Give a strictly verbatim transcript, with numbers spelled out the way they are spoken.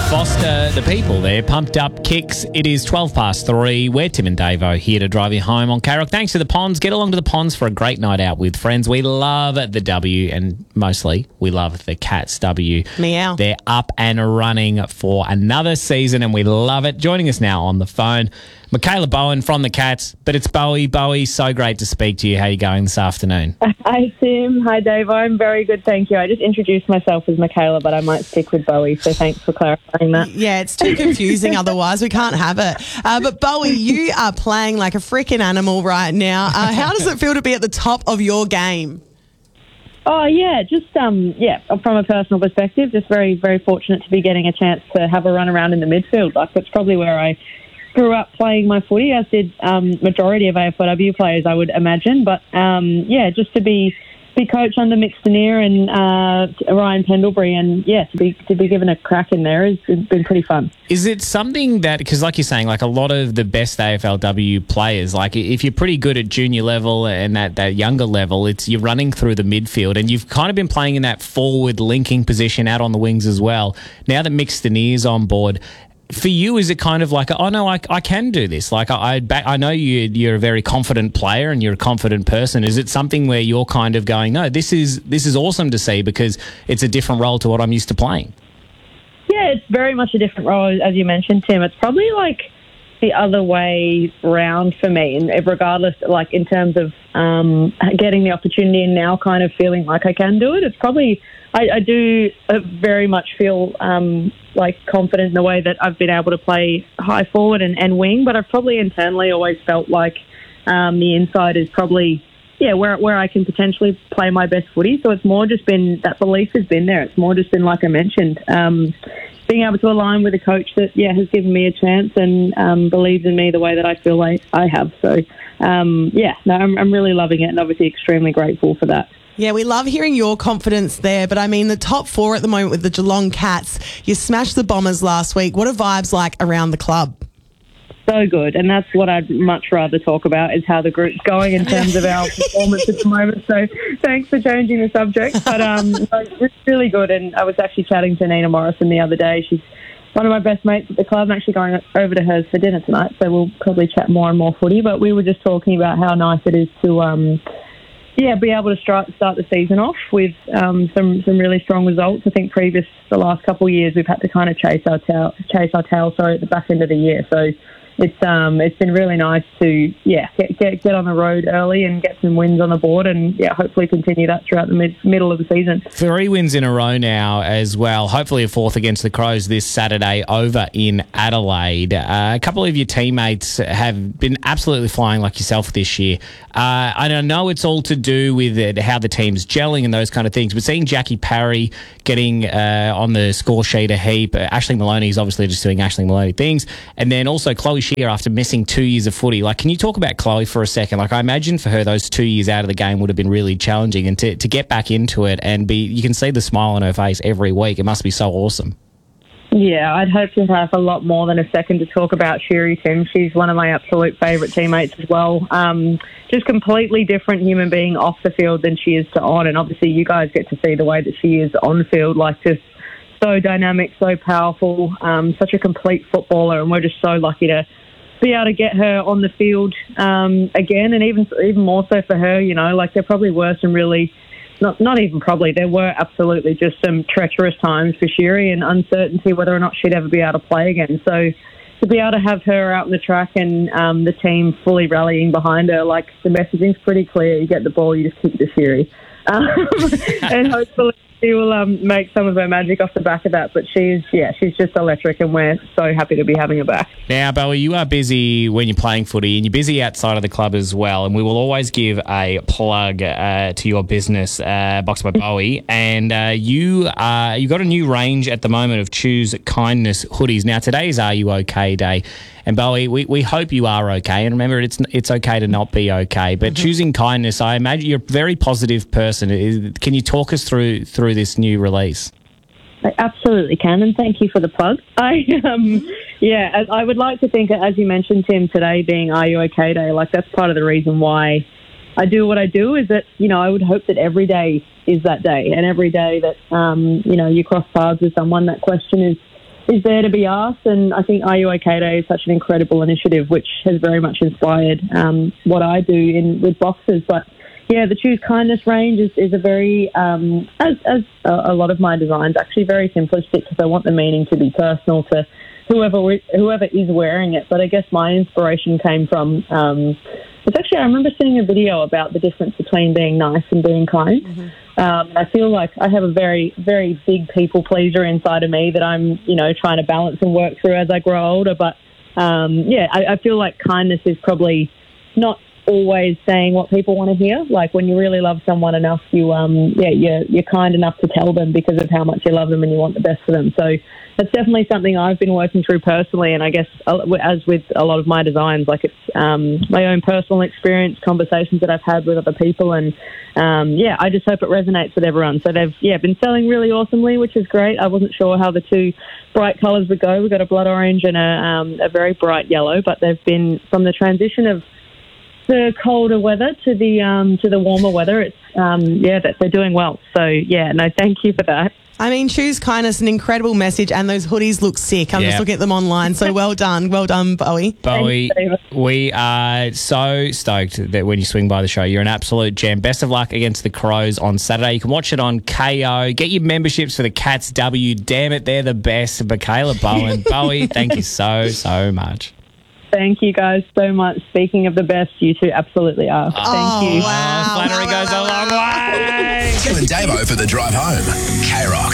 Foster, the people there, pumped up kicks. It is twelve past three. We're Tim and Davo here to drive you home on K-Rock. Thanks to the Ponds. Get along to the Ponds for a great night out with friends. We love the W, and mostly we love the Cats W. Meow. They're up and running for another season, and we love it. Joining us now on the phone, Michaela Bowen from the Cats, but it's Bowie. Bowie, so great to speak to you. How are you going this afternoon? Hi, Tim. Hi, Dave. I'm very good, thank you. I just introduced myself as Michaela, but I might stick with Bowie, so thanks for clarifying that. Yeah, it's too confusing otherwise. We can't have it. Uh, but, Bowie, you are playing like a freaking animal right now. Uh, how does it feel to be at the top of your game? Oh, yeah, just, um, yeah, from a personal perspective, just very, very fortunate to be getting a chance to have a run around in the midfield. Like, that's probably where I grew up playing my footy, as did um, majority of A F L W players, I would imagine. But, um, yeah, just to be be coached under Mick Stanier and uh, Ryan Pendlebury, and, yeah, to be to be given a crack in there has been pretty fun. Is it something that, because like you're saying, like a lot of the best A F L W players, like if you're pretty good at junior level and that, that younger level, it's you're running through the midfield, and you've kind of been playing in that forward linking position out on the wings as well. Now that Mick Stanier's on board, for you, is it kind of like, oh no, I, I can do this? Like I, I, I know you, you're a very confident player and you're a confident person. Is it something where you're kind of going, no, this is this is awesome to see because it's a different role to what I'm used to playing? Yeah, it's very much a different role, as you mentioned, Tim. It's probably like the other way round for me, and regardless, like in terms of um, getting the opportunity and now kind of feeling like I can do it. It's probably, I, I do uh, very much feel um, like confident in the way that I've been able to play high forward and, and wing, but I've probably internally always felt like um, the inside is probably, yeah, where where I can potentially play my best footy. So it's more just been, that belief has been there. It's more just been, like I mentioned, um, being able to align with a coach that, yeah, has given me a chance and um, believes in me the way that I feel like I have. So, um, yeah, no, I'm, I'm really loving it and obviously extremely grateful for that. Yeah, we love hearing your confidence there, but I mean, the top four at the moment with the Geelong Cats, you smashed the Bombers last week. What are vibes like around the club? So good, and that's what I'd much rather talk about, is how the group's going in terms of our performance at the moment. So thanks for changing the subject, but um, no, it's really good. And I was actually chatting to Nina Morrison the other day. She's one of my best mates at the club. I'm actually going over to hers for dinner tonight, so we'll probably chat more and more footy. But we were just talking about how nice it is to, um, yeah, be able to start start the season off with um, some some really strong results. I think previous the last couple of years we've had to kind of chase our tail, chase our tail, sorry, at the back end of the year. So It's um it's been really nice to yeah get, get get on the road early and get some wins on the board, and yeah hopefully continue that throughout the mid, middle of the season. Three wins in a row now as well. Hopefully a fourth against the Crows this Saturday over in Adelaide. Uh, a couple of your teammates have been absolutely flying like yourself this year. Uh, and I know it's all to do with it, how the team's gelling and those kind of things. But seeing Jackie Parry getting uh, on the score sheet a heap, uh, Ashley Maloney's obviously just doing Ashley Maloney things, and then also Chloe Shear after missing two years of footy. Like, can you talk about Chloe for a second? Like, I imagine for her those two years out of the game would have been really challenging, and to, to get back into it and be, you can see the smile on her face every week. It must be so awesome. Yeah, I'd hope to have a lot more than a second to talk about Sherry, Tim. She's one of my absolute favourite teammates as well. Um, just completely different human being off the field than she is to on, and obviously you guys get to see the way that she is on field, like just so dynamic, so powerful, um, such a complete footballer, and we're just so lucky to be able to get her on the field um, again, and even even more so for her, you know, like there probably were some really, not not even probably, there were absolutely just some treacherous times for Sherry and uncertainty whether or not she'd ever be able to play again. So to be able to have her out in the track and um, the team fully rallying behind her, like the messaging's pretty clear. You get the ball, you just kick the Sherry. Um, and hopefully she will um, make some of her magic off the back of that. But she's, yeah, she's just electric, and we're so happy to be having her back. Now, Bowie, you are busy when you're playing footy, and you're busy outside of the club as well. And we will always give a plug uh, to your business, uh, Box by Bowie. And uh, you uh, you've got a new range at the moment of Choose Kindness hoodies. Now, today is Are You OK Day. And Bowie, we, we hope you are okay. And remember, it's it's okay to not be okay. But mm-hmm. choosing kindness, I imagine you're a very positive person. Can you talk us through through this new release? I absolutely can, and thank you for the plug. I um, yeah, I would like to think, as you mentioned, Tim, today being Are You OK Day, like that's part of the reason why I do what I do, is that, you know, I would hope that every day is that day, and every day that, um, you know, you cross paths with someone, that question is is there to be asked. And I think Are You OK Day is such an incredible initiative, which has very much inspired um, what I do in with boxers. But yeah, the Choose Kindness range is, is a very, um, as, as a, a lot of my designs, actually very simplistic because I want the meaning to be personal to whoever whoever is wearing it. But I guess my inspiration came from, um, it's actually, I remember seeing a video about the difference between being nice and being kind. Mm-hmm. Um, I feel like I have a very, very big people pleaser inside of me that I'm, you know, trying to balance and work through as I grow older. But um, yeah, I, I feel like kindness is probably not always saying what people want to hear. Like when you really love someone enough, you um yeah you're, you're kind enough to tell them because of how much you love them and you want the best for them. So that's definitely something I've been working through personally, and I guess as with a lot of my designs, like it's um my own personal experience, conversations that I've had with other people, and um yeah I just hope it resonates with everyone. So they've yeah been selling really awesomely, which is great. I wasn't sure how the two bright colours would go. We've got a blood orange and a um a very bright yellow, but they've been, from the transition of the colder weather to the um, to the warmer weather, it's um, yeah that they're doing well. So yeah, no, thank you for that. I mean, Choose Kindness, an incredible message, and those hoodies look sick. I'm Yep. just looking at them online. So well done, well done, Bowie. Bowie, Thanks, we are so stoked that when you swing by the show, you're an absolute gem. Best of luck against the Crows on Saturday. You can watch it on K O. Get your memberships for the Cats W. Damn it, they're the best. Michaela Bowen. Bowie, thank you so, so much. Thank you guys so much. Speaking of the best, you two absolutely are. Oh, Thank you. wow. Flattery Wow, goes wow, a long way. Tim and Davo for the drive home. K-Rock.